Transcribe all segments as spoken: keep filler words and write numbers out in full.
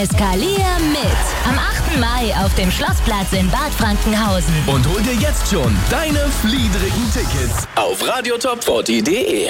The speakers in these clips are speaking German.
Eskalier mit. Am achten Mai auf dem Schlossplatz in Bad Frankenhausen. Und hol dir jetzt schon deine fliedrigen Tickets auf radiotop vierzig punkt de.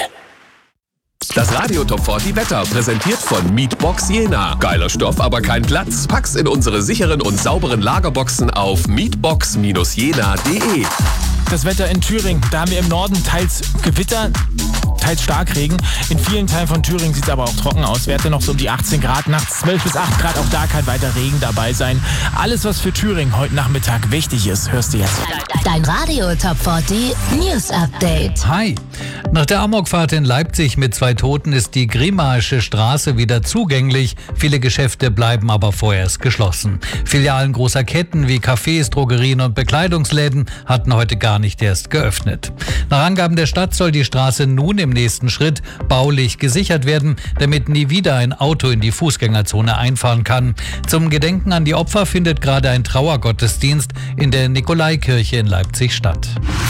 Das Radio Top vierzig Wetter präsentiert von Mietbox Jena. Geiler Stoff, aber kein Platz? Pack's in unsere sicheren und sauberen Lagerboxen auf mietbox jena punkt de. Das Wetter in Thüringen, da haben wir im Norden teils Gewitter, teils Starkregen. In vielen Teilen von Thüringen sieht es aber auch trocken aus. Werte noch so um die achtzehn Grad, nachts zwölf bis acht Grad, auch da kann weiter Regen dabei sein. Alles, was für Thüringen heute Nachmittag wichtig ist, hörst du jetzt. Dein Radio Top vierzig News Update. Hi. Nach der Amokfahrt in Leipzig mit zwei Toten ist die Grimmaische Straße wieder zugänglich. Viele Geschäfte bleiben aber vorerst geschlossen. Filialen großer Ketten wie Cafés, Drogerien und Bekleidungsläden hatten heute gar nicht erst geöffnet. Nach Angaben der Stadt soll die Straße nun im nächsten Schritt baulich gesichert werden, damit nie wieder ein Auto in die Fußgängerzone einfahren kann. Zum Gedenken an die Opfer findet gerade ein Trauergottesdienst in der Nikolaikirche in Leipzig statt.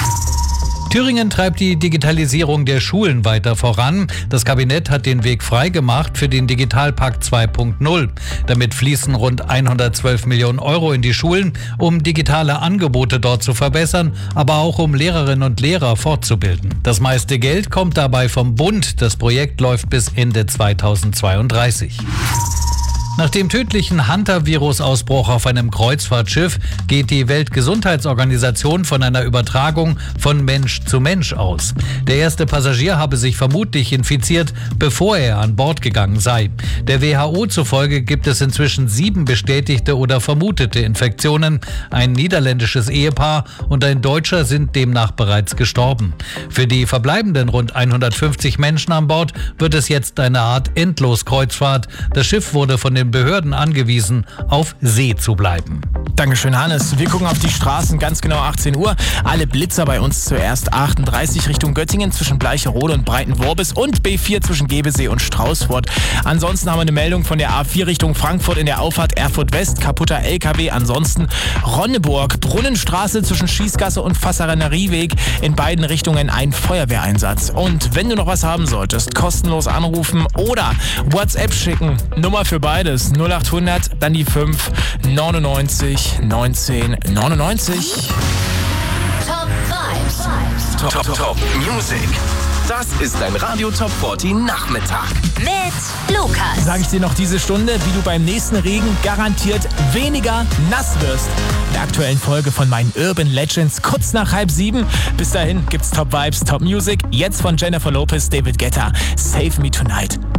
Thüringen treibt die Digitalisierung der Schulen weiter voran. Das Kabinett hat den Weg freigemacht für den Digitalpakt zwei Punkt null. Damit fließen rund hundertzwölf Millionen Euro in die Schulen, um digitale Angebote dort zu verbessern, aber auch um Lehrerinnen und Lehrer fortzubilden. Das meiste Geld kommt dabei vom Bund. Das Projekt läuft bis Ende zweitausendzweiunddreißig. Nach dem tödlichen Hunter-Virus-Ausbruch auf einem Kreuzfahrtschiff geht die Weltgesundheitsorganisation von einer Übertragung von Mensch zu Mensch aus. Der erste Passagier habe sich vermutlich infiziert, bevor er an Bord gegangen sei. Der W H O zufolge gibt es inzwischen sieben bestätigte oder vermutete Infektionen. Ein niederländisches Ehepaar und ein Deutscher sind demnach bereits gestorben. Für die verbleibenden rund hundertfünfzig Menschen an Bord wird es jetzt eine Art Endloskreuzfahrt. Das Schiff wurde von den Behörden angewiesen, auf See zu bleiben. Dankeschön, Hannes. Wir gucken auf die Straßen, ganz genau achtzehn Uhr. Alle Blitzer bei uns zuerst. achtunddreißig Richtung Göttingen zwischen Bleicherode und Breitenworbis und B vier zwischen Gebesee und Straußfurt. Ansonsten haben wir eine Meldung von der A vier Richtung Frankfurt in der Auffahrt Erfurt West, kaputter L K W. Ansonsten Ronneburg, Brunnenstraße zwischen Schießgasse und Fasserennerieweg. In beiden Richtungen ein Feuerwehreinsatz. Und wenn du noch was haben solltest, kostenlos anrufen oder WhatsApp schicken. Nummer für beides null acht hundert, dann die fünf neunundneunzig neunzehn neunundneunzig. Top Vibes. Top, top, top Music. Das ist dein Radio Top vierzig Nachmittag. Mit Lukas. Sag ich dir noch diese Stunde, wie du beim nächsten Regen garantiert weniger nass wirst. In der aktuellen Folge von meinen Urban Legends kurz nach halb sieben. Bis dahin gibt's Top Vibes, Top Music. Jetzt von Jennifer Lopez, David Guetta. Save Me Tonight.